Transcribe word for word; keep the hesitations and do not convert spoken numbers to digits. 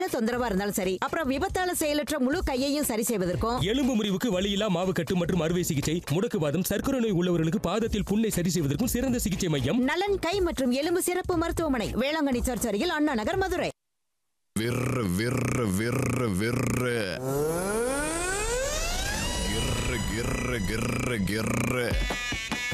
தொந்தரவா இருந்தாலும் சரி, அப்புறம் விபத்தால செயலற்ற முழு கையையும் சரி செய்வதற்கும், எலும்பு முறிவுக்கு வலியில்லா மாவு கட்டு மற்றும் அறுவை சிகிச்சை, முடக்குவாதம், சர்க்கரை நோய் உள்ளவர்களுக்கு பாதத்தில் புண்ணை சரி செய்வதற்கும் சிறந்த சிகிச்சை மையம் நலன் கை மற்றும் எலும்பு சிறப்பு மருத்துவமனை, வேளாங்கண்ணி சர்ச் அருகில், அண்ணா நகர், மதுரை. விர்ரு விர்ரு விர்ரு விர்ரு கிர்ரு கிர்ரு கிர்ரு கிர்ரு